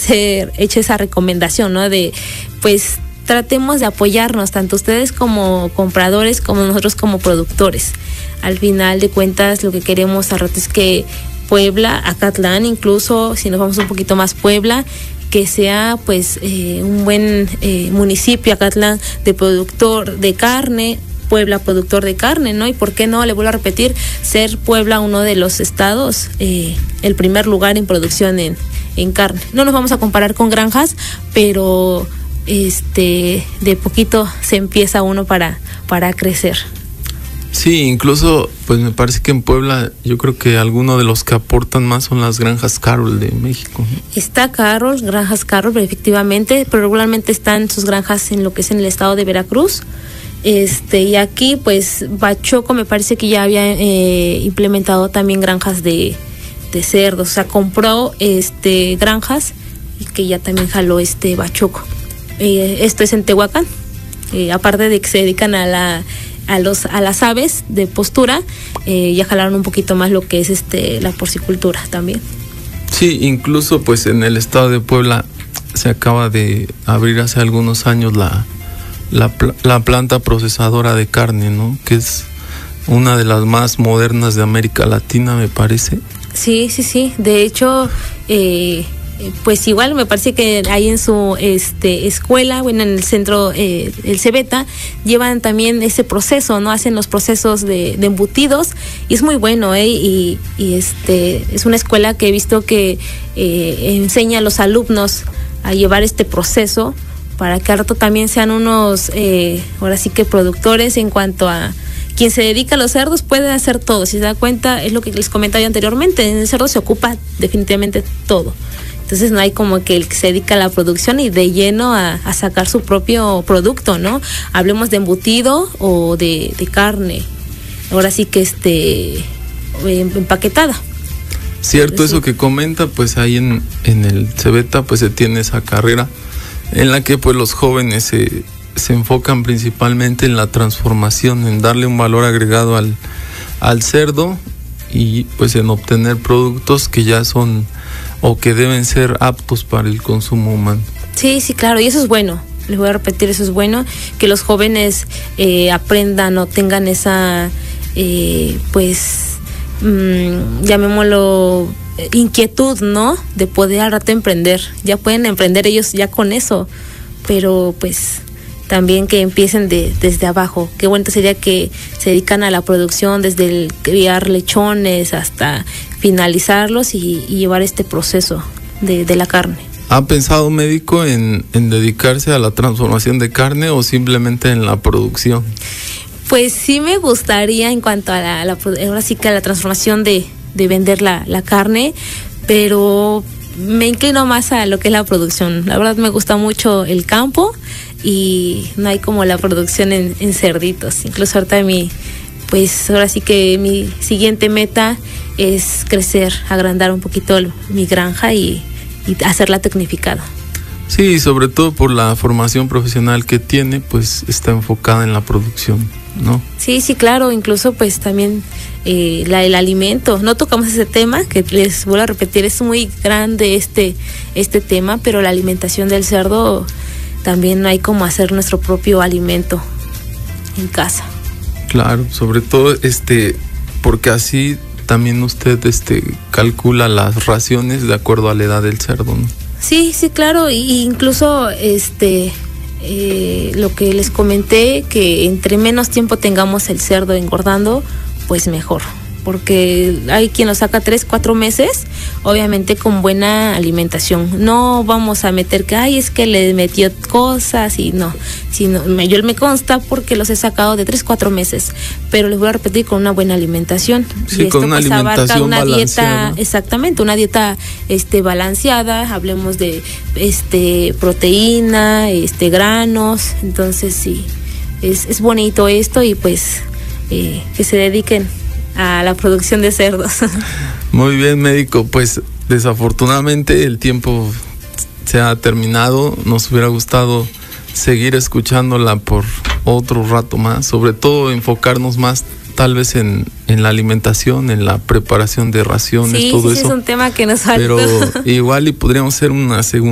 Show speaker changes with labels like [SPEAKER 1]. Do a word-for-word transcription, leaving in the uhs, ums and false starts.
[SPEAKER 1] ser hecha esa recomendación, ¿no? De, pues, tratemos de apoyarnos, tanto ustedes como compradores, como nosotros como productores. Al final de cuentas, lo que queremos al rato es que Puebla, Acatlán, incluso si nos vamos un poquito más Puebla, que sea pues eh, un buen eh, municipio, Acatlán, de productor de carne, Puebla productor de carne, ¿no? Y por qué no, le vuelvo a repetir, ser Puebla uno de los estados, eh, el primer lugar en producción en, en carne. No nos vamos a comparar con granjas, pero este de poquito se empieza uno para, para crecer.
[SPEAKER 2] Sí, incluso pues me parece que en Puebla yo creo que algunos de los que aportan más son las granjas Carol de México.
[SPEAKER 1] Está Carol, granjas Carol, efectivamente, pero regularmente están sus granjas en lo que es en el estado de Veracruz. Este, y aquí pues Bachoco me parece que ya había eh, implementado también granjas de, de cerdos, o sea, compró este granjas y que ya también jaló este Bachoco. Eh, esto es en Tehuacán, eh, aparte de que se dedican a la a los a las aves de postura, eh, ya jalaron un poquito más lo que es este la porcicultura también.
[SPEAKER 2] Sí, incluso pues en el estado de Puebla se acaba de abrir hace algunos años la La, la planta procesadora de carne, ¿no? Que es una de las más modernas de América Latina, me parece.
[SPEAKER 1] Sí, sí, sí. De hecho, eh, pues igual me parece que ahí en su este escuela, bueno, en el centro, eh, el Cebeta, llevan también ese proceso, ¿no? Hacen los procesos de, de embutidos y es muy bueno, ¿eh? Y, y este es una escuela que he visto que eh, enseña a los alumnos a llevar este proceso, para que al rato también sean unos, eh, ahora sí que productores en cuanto a quien se dedica a los cerdos puede hacer todo. Si se da cuenta, es lo que les comentaba anteriormente, en el cerdo se ocupa definitivamente todo. Entonces no hay como que el que se dedica a la producción y de lleno a, a sacar su propio producto, ¿no? Hablemos de embutido o de, de carne, ahora sí que este empaquetada.
[SPEAKER 2] Cierto, eso que comenta, pues ahí en, en el Cebeta pues se tiene esa carrera en la que pues los jóvenes se, se enfocan principalmente en la transformación, en darle un valor agregado al, al cerdo y pues en obtener productos que ya son o que deben ser aptos para el consumo humano.
[SPEAKER 1] Sí, sí, claro, y eso es bueno, les voy a repetir, eso es bueno, que los jóvenes eh, aprendan o tengan esa, eh, pues, mmm, llamémoslo, inquietud, ¿no? De poder al rato emprender. Ya pueden emprender ellos ya con eso, pero pues también que empiecen de, desde abajo. Qué bueno sería que se dedican a la producción, desde el criar lechones hasta finalizarlos y, y llevar este proceso de, de la carne.
[SPEAKER 2] ¿Ha pensado, médico, en, en dedicarse a la transformación de carne o simplemente en la producción?
[SPEAKER 1] Pues sí me gustaría en cuanto a la, la ahora sí que a la transformación de de vender la, la carne, pero me inclino más a lo que es la producción. La verdad me gusta mucho el campo y no hay como la producción en, en cerditos. Incluso ahorita mi, pues ahora sí que mi siguiente meta es crecer, agrandar un poquito el, mi granja y, y hacerla tecnificada.
[SPEAKER 2] Sí, sobre todo por la formación profesional que tiene, pues está enfocada en la producción, ¿no?
[SPEAKER 1] Sí, sí, claro, incluso pues también eh, la, el alimento, no tocamos ese tema, que les vuelvo a repetir, es muy grande este, este tema, pero la alimentación del cerdo también no hay como hacer nuestro propio alimento en casa.
[SPEAKER 2] Claro, sobre todo este, porque así también usted este calcula las raciones de acuerdo a la edad del cerdo, ¿no?
[SPEAKER 1] Sí, sí, claro, y incluso este eh, lo que les comenté, que entre menos tiempo tengamos el cerdo engordando, pues mejor, porque hay quien lo saca tres, cuatro meses, obviamente con buena alimentación. No vamos a meter que, ay, es que le metió cosas y no, sino yo me consta porque los he sacado de tres, cuatro meses, pero les voy a repetir, con una buena alimentación.
[SPEAKER 2] Sí,
[SPEAKER 1] y esto
[SPEAKER 2] con una
[SPEAKER 1] pues
[SPEAKER 2] alimentación
[SPEAKER 1] abarca una
[SPEAKER 2] balanceada.
[SPEAKER 1] dieta, exactamente, una dieta este balanceada, hablemos de este proteína, este granos, entonces sí, es, es bonito esto y pues eh, que se dediquen a la producción de cerdos.
[SPEAKER 2] Muy bien, médico, pues desafortunadamente el tiempo se ha terminado. Nos hubiera gustado seguir escuchándola por otro rato más, sobre todo enfocarnos más tal vez en, en la alimentación, en la preparación de raciones,
[SPEAKER 1] sí,
[SPEAKER 2] todo
[SPEAKER 1] sí,
[SPEAKER 2] eso.
[SPEAKER 1] Sí, es un tema que nos falta.
[SPEAKER 2] Pero igual y podríamos hacer una segunda